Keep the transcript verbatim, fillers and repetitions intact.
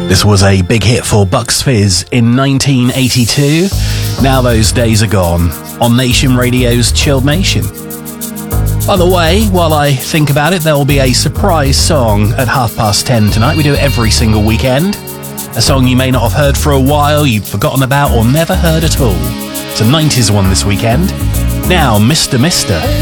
This was a big hit for Bucks Fizz in nineteen eighty-two. Now those days are gone. On Nation Radio's Chilled Nation. By the way, while I think about it, there will be a surprise song at half past ten tonight. We do it every single weekend. A song you may not have heard for a while, you've forgotten about, or never heard at all. It's a nineties one this weekend. Now, Mister Mister